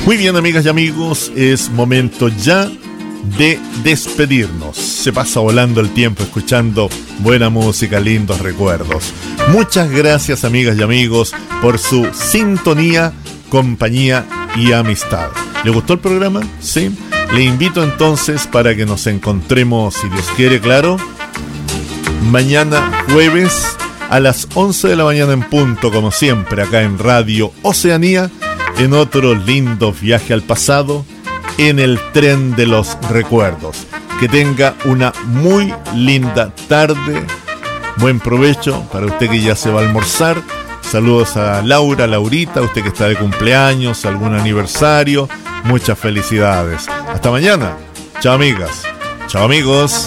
Muy bien, amigas y amigos, es momento ya de despedirnos. Se pasa volando el tiempo escuchando buena música, lindos recuerdos. Muchas gracias, amigas y amigos, por su sintonía, compañía y amistad. ¿Le gustó el programa? ¿Sí? Le invito entonces para que nos encontremos, si Dios quiere, claro, mañana jueves a las 11 de la mañana en punto, como siempre, acá en Radio Oceanía, en otro lindo viaje al pasado, en el tren de los recuerdos. Que tenga una muy linda tarde, buen provecho para usted que ya se va a almorzar. Saludos a Laura, Laurita, usted que está de cumpleaños, algún aniversario, muchas felicidades. Hasta mañana. Chao, amigas. Chao, amigos.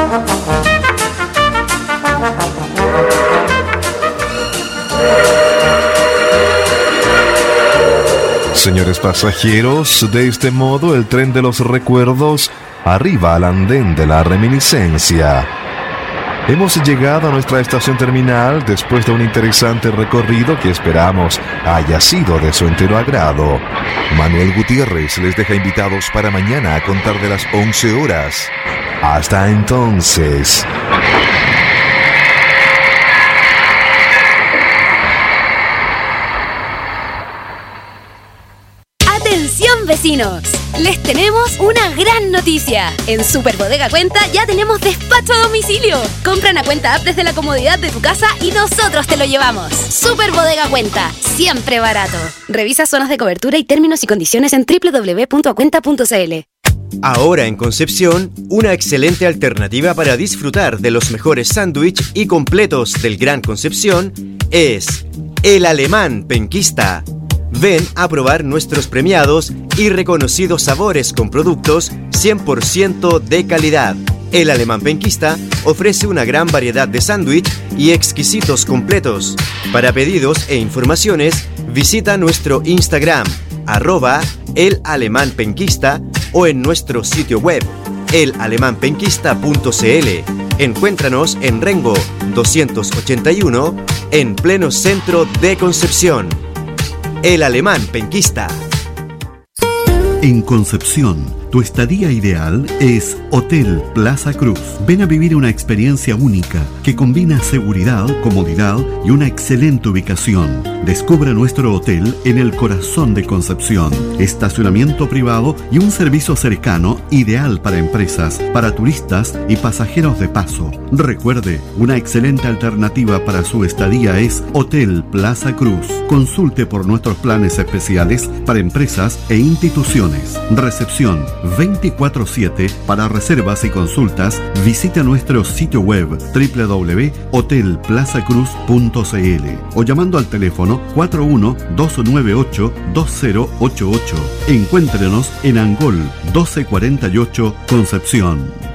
Señores pasajeros, de este modo el tren de los recuerdos arriba al andén de la reminiscencia. Hemos llegado a nuestra estación terminal después de un interesante recorrido que esperamos haya sido de su entero agrado. Manuel Gutiérrez les deja invitados para mañana a contar de las 11 horas. Hasta entonces. Vecinos, les tenemos una gran noticia. En Super Bodega Cuenta ya tenemos despacho a domicilio. Compra una cuenta app desde la comodidad de tu casa y nosotros te lo llevamos. Super Bodega Cuenta, siempre barato. Revisa zonas de cobertura y términos y condiciones en www.acuenta.cl. Ahora en Concepción, una excelente alternativa para disfrutar de los mejores sándwiches y completos del Gran Concepción es El Alemán Penquista. Ven a probar nuestros premiados y reconocidos sabores con productos 100% de calidad. El Alemán Penquista ofrece una gran variedad de sándwich y exquisitos completos. Para pedidos e informaciones, visita nuestro Instagram, @elalemánpenquista, o en nuestro sitio web, elalemanpenquista.cl. Encuéntranos en Rengo 281, en pleno centro de Concepción. El Alemán Penquista. En Concepción, tu estadía ideal es Hotel Plaza Cruz. Ven a vivir una experiencia única que combina seguridad, comodidad y una excelente ubicación. Descubra nuestro hotel en el corazón de Concepción. Estacionamiento privado y un servicio cercano ideal para empresas, para turistas y pasajeros de paso. Recuerde, una excelente alternativa para su estadía es Hotel Plaza Cruz. Consulte por nuestros planes especiales para empresas e instituciones. Recepción 24/7. Para reservas y consultas, visita nuestro sitio web www.hotelplazacruz.cl o llamando al teléfono 41-298-2088. Encuéntrenos en Angol 1248, Concepción.